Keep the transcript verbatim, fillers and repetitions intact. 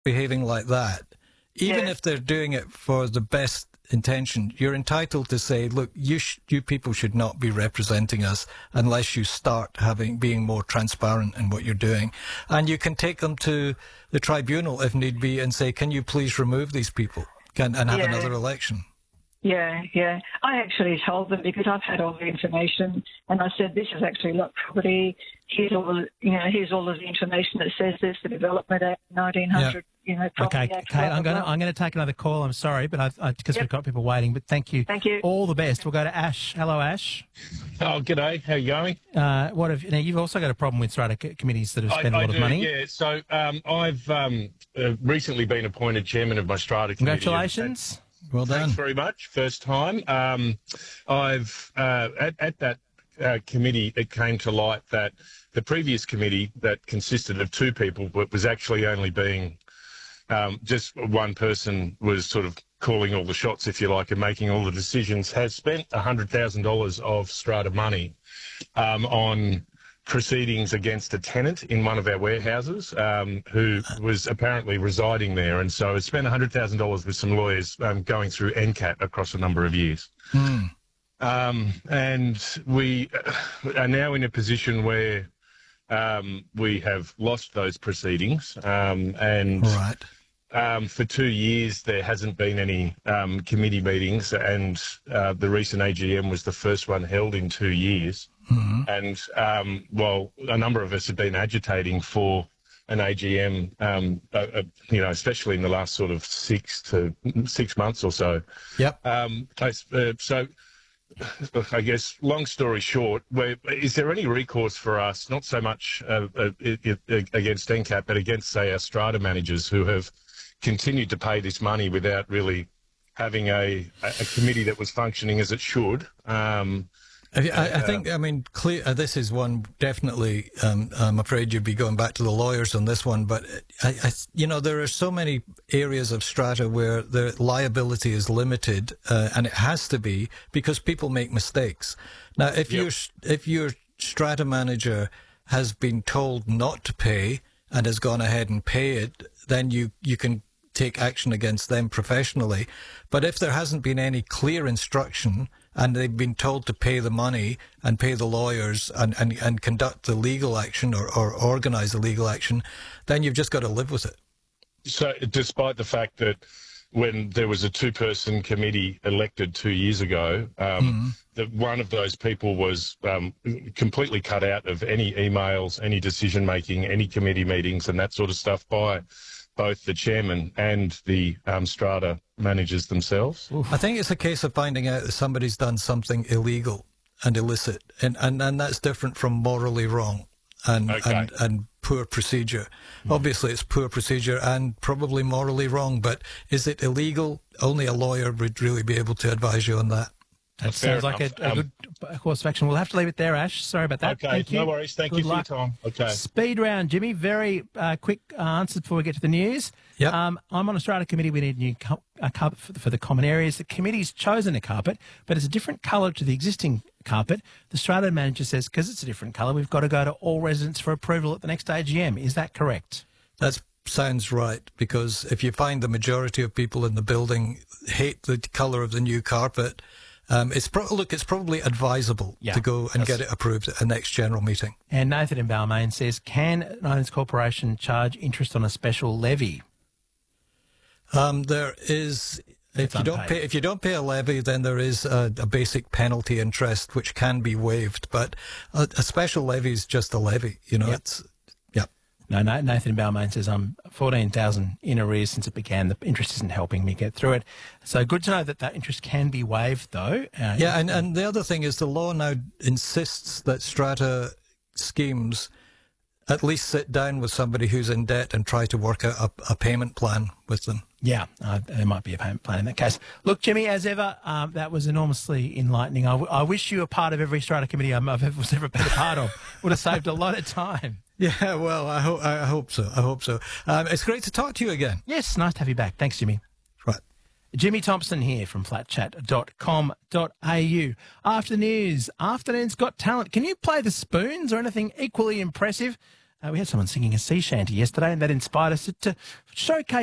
behaving like that, even Yeah. if they're doing it for the best intention, you're entitled to say, look, you sh- you people should not be representing us unless you start having being more transparent in what you're doing. And you can take them to the tribunal if need be and say, can you please remove these people can, and have Yeah. another election? Yeah, yeah. I actually told them because I've had all the information, and I said, "This is actually lot property. Here's all the, you know, here's all of the information that says this, the Development Act, nineteen hundred, you know, Property Okay, Act." Kate, blah, blah, I'm going to blah. I'm going to take another call. I'm sorry, but I've because Yep. we've got people waiting. But thank you. Thank you. All the best. We'll go to Ash. Hello, Ash. Oh, g'day. How you going? Uh, what have now? You've also got a problem with strata c- committees that have spent I, a lot I of do, money. Yeah. So um, I've um, uh, recently been appointed chairman of my strata committee. Congratulations. Well done. Thanks very much. First time. Um, I've uh, at, at that uh, committee, it came to light that the previous committee that consisted of two people, but was actually only being um, just one person was sort of calling all the shots, if you like, and making all the decisions, has spent one hundred thousand dollars of strata money um, on proceedings against a tenant in one of our warehouses um, who was apparently residing there. And so I spent one hundred thousand dollars with some lawyers um, going through N C A T across a number of years. Mm. Um, and we are now in a position where um, we have lost those proceedings um, and All right. Um, for two years, there hasn't been any um, committee meetings, and uh, the recent A G M was the first one held in two years. Mm-hmm. And um, well, a number of us have been agitating for an A G M, um, uh, uh, you know, especially in the last sort of six to six months or so. Yep. Um, I, uh, so. I guess, long story short, where, is there any recourse for us, not so much uh, uh, it, it, against N C A T, but against, say, our strata managers who have continued to pay this money without really having a, a committee that was functioning as it should? Um, I, I think, I mean, clear, uh, this is one definitely, um, I'm afraid you'd be going back to the lawyers on this one, but, I, I, you know, there are so many areas of strata where the liability is limited, uh, and it has to be because people make mistakes. Now, if, Yep. your if your strata manager has been told not to pay and has gone ahead and pay it, then you, you can take action against them professionally. But if there hasn't been any clear instruction and they've been told to pay the money and pay the lawyers and, and, and conduct the legal action or, or organise the legal action, then you've just got to live with it. So despite the fact that when there was a two-person committee elected two years ago, um, Mm-hmm. that one of those people was um, completely cut out of any emails, any decision-making, any committee meetings and that sort of stuff by both the chairman and the um, strata managers themselves. I think it's a case of finding out that somebody's done something illegal and illicit, and, and, and that's different from morally wrong and, Okay. and, and poor procedure. Obviously, it's poor procedure and probably morally wrong, but is it illegal? Only a lawyer would really be able to advise you on that. That Fair sounds like a, enough. a Um, good course of action. We'll have to leave it there, Ash. Sorry about that. Okay, Thank you. no worries. Thank Good you for luck. your time. Okay. Speed round, Jimmy. Very uh, quick uh, answers before we get to the news. Yep. Um, I'm on a strata committee. We need a new co- a carpet for the, for the common areas. The committee's chosen a carpet, but it's a different colour to the existing carpet. The strata manager says, because it's a different colour, we've got to go to all residents for approval at the next A G M. Is that correct? That sounds right, because if you find the majority of people in the building hate the colour of the new carpet, um, it's pro- look, it's probably advisable Yeah, to go and that's- get it approved at the next general meeting. And Nathan in Balmain says, can Islands Corporation charge interest on a special levy? Um, there is, It's if you don't unpaid. pay, if you don't pay a levy, then there is a, a basic penalty interest which can be waived. But a, a special levy is just a levy. You know, Yep. it's yeah. No, no, Nathan in Balmain says, I'm fourteen thousand in arrears since it began. The interest isn't helping me get through it. So good to know that that interest can be waived, though. Uh, Yeah, and, and the other thing is the law now insists that strata schemes at least sit down with somebody who's in debt and try to work out a, a payment plan with them. Yeah, uh, there might be a payment plan in that case. Look, Jimmy, as ever, um, that was enormously enlightening. I, w- I wish you were part of every strata committee I'm- I've ever, was ever been a part of. Would have saved a lot of time. Yeah, well, I, ho- I hope so. I hope so. Um, it's great to talk to you again. Yes, nice to have you back. Thanks, Jimmy. Right. Jimmy Thompson here from flat chat dot com dot a u. After the news, Afternoon's Got Talent. Can you play the spoons or anything equally impressive? Uh, we had someone singing a sea shanty yesterday, and that inspired us to, to showcase